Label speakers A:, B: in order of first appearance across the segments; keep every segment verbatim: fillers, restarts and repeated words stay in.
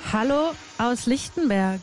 A: Hallo aus Lichtenberg.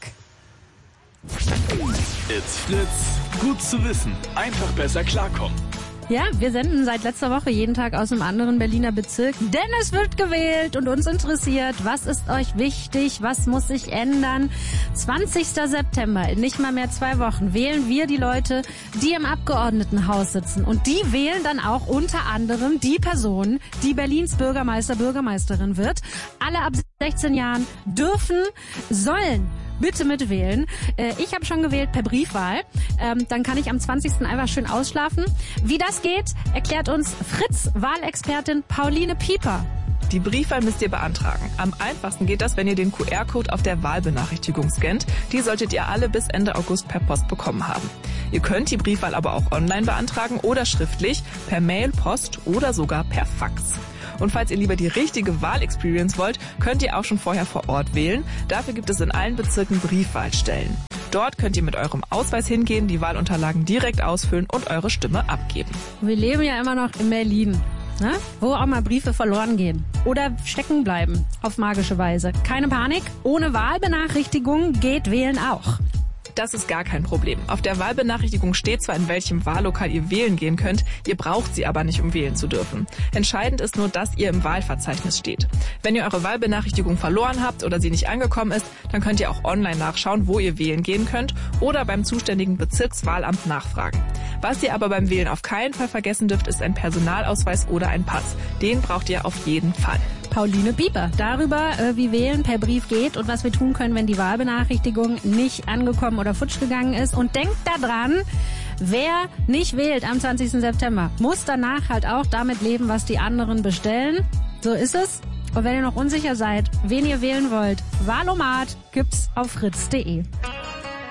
B: It's Fritz. Gut zu wissen. Einfach besser klarkommen.
A: Ja, wir senden seit letzter Woche jeden Tag aus einem anderen Berliner Bezirk, denn es wird gewählt und uns interessiert, was ist euch wichtig, was muss sich ändern. zwanzigster September, in nicht mal mehr zwei Wochen, wählen wir die Leute, die im Abgeordnetenhaus sitzen. Und die wählen dann auch unter anderem die Person, die Berlins Bürgermeister, Bürgermeisterin wird. Alle ab sechzehn Jahren dürfen, sollen bitte mitwählen. Ich habe schon gewählt per Briefwahl. Dann kann ich am zwanzigsten einfach schön ausschlafen. Wie das geht, erklärt uns Fritz-Wahlexpertin Pauline Pieper.
C: Die Briefwahl müsst ihr beantragen. Am einfachsten geht das, wenn ihr den Q R-Code auf der Wahlbenachrichtigung scannt. Die solltet ihr alle bis Ende August per Post bekommen haben. Ihr könnt die Briefwahl aber auch online beantragen oder schriftlich, per Mail, Post oder sogar per Fax. Und falls ihr lieber die richtige Wahlexperience wollt, könnt ihr auch schon vorher vor Ort wählen. Dafür gibt es in allen Bezirken Briefwahlstellen. Dort könnt ihr mit eurem Ausweis hingehen, die Wahlunterlagen direkt ausfüllen und eure Stimme abgeben.
A: Wir leben ja immer noch in Berlin, ne? Wo auch mal Briefe verloren gehen oder stecken bleiben auf magische Weise. Keine Panik, ohne Wahlbenachrichtigung geht wählen auch.
C: Das ist gar kein Problem. Auf der Wahlbenachrichtigung steht zwar, in welchem Wahllokal ihr wählen gehen könnt, ihr braucht sie aber nicht, um wählen zu dürfen. Entscheidend ist nur, dass ihr im Wahlverzeichnis steht. Wenn ihr eure Wahlbenachrichtigung verloren habt oder sie nicht angekommen ist, dann könnt ihr auch online nachschauen, wo ihr wählen gehen könnt oder beim zuständigen Bezirkswahlamt nachfragen. Was ihr aber beim Wählen auf keinen Fall vergessen dürft, ist ein Personalausweis oder ein Pass. Den braucht ihr auf jeden Fall.
A: Pauline Pieper darüber, wie Wählen per Brief geht und was wir tun können, wenn die Wahlbenachrichtigung nicht angekommen oder futsch gegangen ist. Und denkt daran, wer nicht wählt am zwanzigsten September, muss danach halt auch damit leben, was die anderen bestellen. So ist es. Und wenn ihr noch unsicher seid, wen ihr wählen wollt, Wahlomat gibt's auf fritz punkt de.